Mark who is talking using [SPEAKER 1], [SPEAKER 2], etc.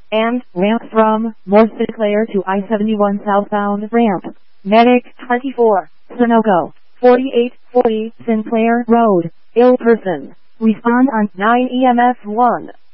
[SPEAKER 1] and ramp from Morse Sinclair to I-71 southbound ramp. Medic 24, Sunoco, 4840 Sinclair Road, ill person. Respond on 9 EMS 1.